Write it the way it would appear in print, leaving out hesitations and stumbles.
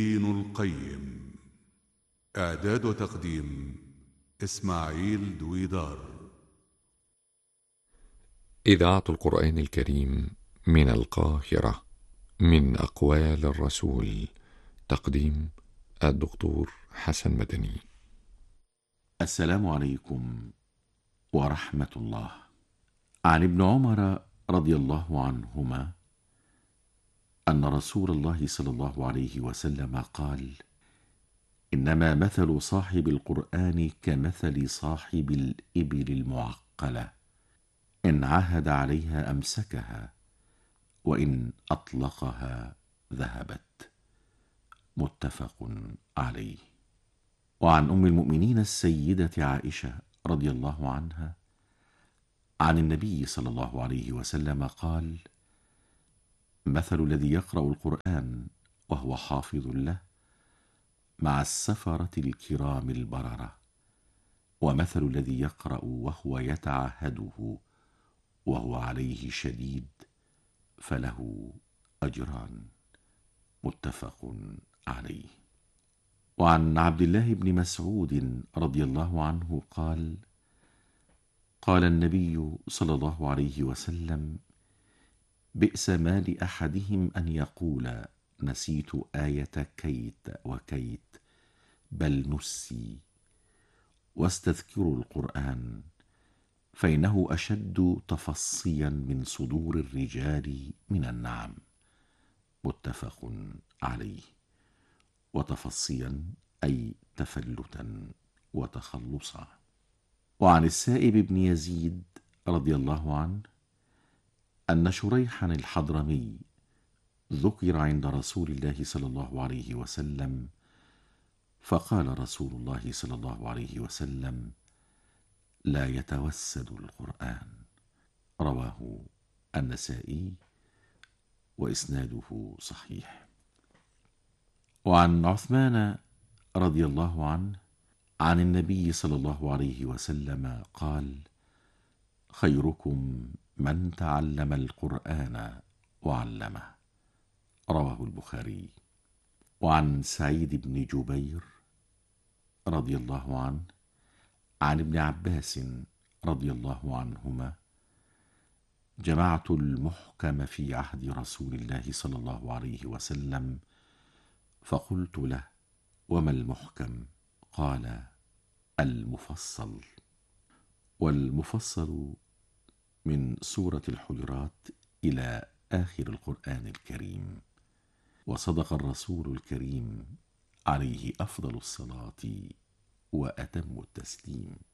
دين القيم. إعداد وتقديم إسماعيل دويدار. إذاعة القرآن الكريم من القاهرة، من أقوال الرسول. تقديم الدكتور حسن مدني. السلام عليكم ورحمة الله. عن ابن عمر رضي الله عنهما أن رسول الله صلى الله عليه وسلم قال: إنما مثل صاحب القرآن كمثل صاحب الإبل المعقلة، إن عهد عليها أمسكها، وإن أطلقها ذهبت. متفق عليه. وعن أم المؤمنين السيدة عائشة رضي الله عنها عن النبي صلى الله عليه وسلم قال: مثل الذي يقرأ القرآن وهو حافظ له مع السفرة الكرام البررة، ومثل الذي يقرأ وهو يتعهده وهو عليه شديد فله أجران. متفق عليه. وعن عبد الله بن مسعود رضي الله عنه قال: قال النبي صلى الله عليه وسلم: بئس ما لأحدهم أن يقول نسيت آية كيت وكيت، بل نسي، واستذكروا القرآن، فإنه أشد تفصيا من صدور الرجال من النعم. متفق عليه. وتفصيا أي تفلتا وتخلصا. وعن السائب بن يزيد رضي الله عنه أن شريحا الحضرمي ذكر عند رسول الله صلى الله عليه وسلم، فقال رسول الله صلى الله عليه وسلم: لا يتوسد القرآن. رواه النسائي وإسناده صحيح. وعن عثمان رضي الله عنه عن النبي صلى الله عليه وسلم قال: خيركم من تعلم القرآن وعلمه. رواه البخاري. وعن سعيد بن جبير رضي الله عنه عن ابن عباس رضي الله عنهما: جمعت المحكم في عهد رسول الله صلى الله عليه وسلم، فقلت له: وما المحكم؟ قال: المفصل. والمفصل من سورة الحجرات إلى آخر القرآن الكريم. وصدق الرسول الكريم عليه أفضل الصلاة وأتم التسليم.